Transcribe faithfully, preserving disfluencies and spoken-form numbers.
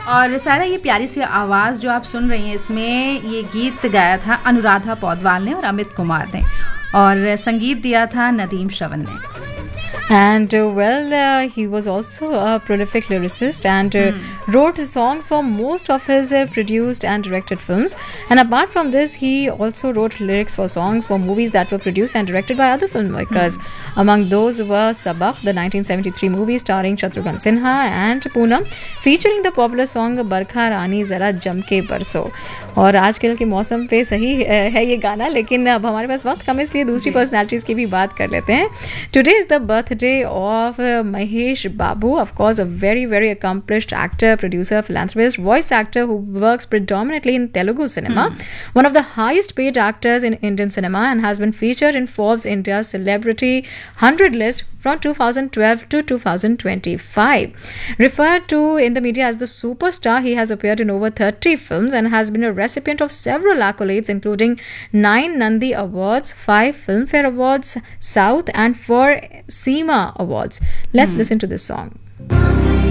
और सारा ये प्यारी सी आवाज़ जो आप सुन रही हैं, इसमें ये गीत गाया था अनुराधा पौडवाल ने और अमित कुमार ने, और संगीत दिया था नदीम श्रवण ने. And uh, well, uh, he was also a prolific lyricist and uh, mm. wrote songs for most of his uh, produced and directed films. And apart from this, he also wrote lyrics for songs for movies that were produced and directed by other filmmakers. Mm. Among those were Sabak, the nineteen seventy-three movie starring Shatrughan Sinha and Poonam, featuring the popular song Barkha Rani Zara Jamke Barso. और आजकल के मौसम पे सही है ये गाना, लेकिन अब हमारे पास वक्त कम है, इसलिए दूसरी पर्सनैलिटीज़ की भी बात कर लेते हैं. Today is the birthday of Mahesh Babu, of course a very very accomplished actor, producer, philanthropist, voice actor who works predominantly in Telugu cinema, hmm. one of the highest paid actors in Indian cinema, and has been featured in Forbes India's Celebrity one hundred list from two thousand twelve to two thousand twenty-five. Referred to in the media as the superstar, he has appeared in over thirty films and has been a recipient of several accolades, including nine Nandi Awards, five Filmfare Awards South, and four SEMA Awards. Let's hmm. listen to this song.